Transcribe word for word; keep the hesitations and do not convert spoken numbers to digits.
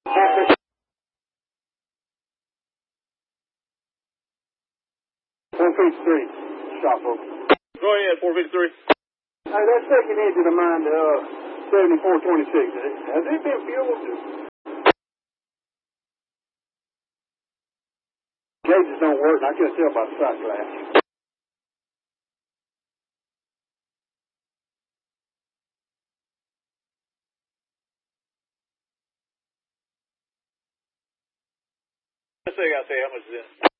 four fifty-three, shop over. Go ahead, four fifty-three. Hey, that second engine of mine, uh, seventy-four twenty-six, has it been fueled? Gauges don't work, and I can't tell by the sight glass. Let's say I say how much is in.